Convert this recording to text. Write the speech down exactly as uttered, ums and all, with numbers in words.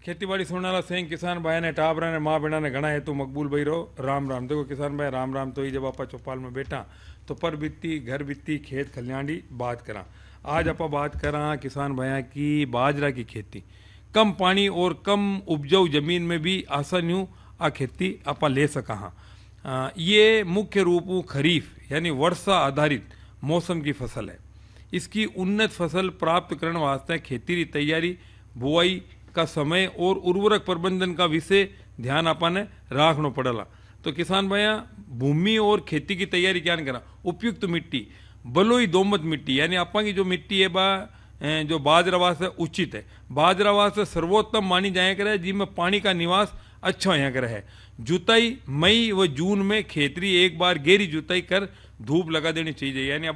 खेतीबाड़ी सुनने वाला सेंग किसान भाई ने टाबरा ने माँ बेड़ा ने घना है तो मकबूल भाई रो राम राम। देखो किसान भाई राम राम तो ही जब आप चौपाल में बैठा तो पर बीती घर बीती खेत खलियाणी बात करा। आज आप बात करा किसान भाइयों की बाजरा की खेती। कम पानी और कम उपजाऊ जमीन में भी आसानी आ खेती आप ले सका हाँ। ये मुख्य रूप खरीफ यानी वर्षा आधारित मौसम की फसल है। इसकी उन्नत फसल प्राप्त करने वास्ते खेती की तैयारी बुआई का समय और उर्वरक प्रबंधन का विषय ध्यान आपने रखना पड़ेगा। तो किसान भैया भूमि और खेती की तैयारी क्या करा। उपयुक्त मिट्टी बलोई दोमट मिट्टी यानी आपा की जो मिट्टी है बा जो बाजरा वास्ते उचित है। बाजरा वास्ते सर्वोत्तम मानी जाया करे जिसमें पानी का निवास अच्छा यहाँ कर है। जुताई मई व जून में खेतरी एक बार गहरी जुताई कर धूप लगा देनी चाहिए यानी